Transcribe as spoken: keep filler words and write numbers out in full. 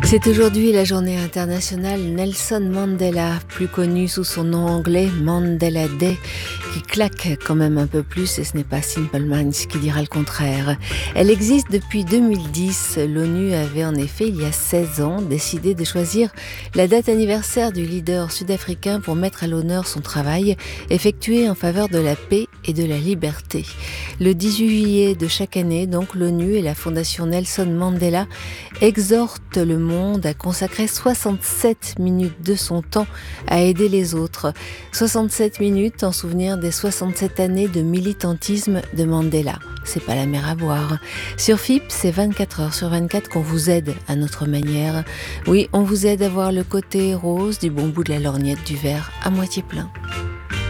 C'est aujourd'hui la journée internationale Nelson Mandela, plus connu sous son nom anglais Mandela Day, qui claque quand même un peu plus, et ce n'est pas Simple Minds qui dira le contraire. Elle existe depuis deux mille dix. L'ONU avait en effet, il y a seize ans, décidé de choisir la date anniversaire du leader sud-africain pour mettre à l'honneur son travail effectué en faveur de la paix et de la liberté. Le dix-huit juillet de chaque année, donc, l'ONU et la Fondation Nelson Mandela exhortent le monde à consacrer soixante-sept minutes de son temps à aider les autres. soixante-sept minutes en souvenir des soixante-sept années de militantisme de Mandela. C'est pas la mer à boire. Sur F I P, c'est vingt-quatre heures sur vingt-quatre qu'on vous aide à notre manière. Oui, on vous aide à voir le côté rose du bon bout de la lorgnette du verre à moitié plein.